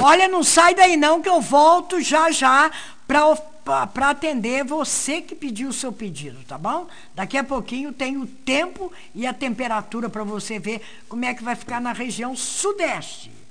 Olha, não sai daí não, que eu volto já já para atender você que pediu o seu pedido, tá bom? Daqui a pouquinho tem o tempo e a temperatura para você ver como é que vai ficar na região sudeste.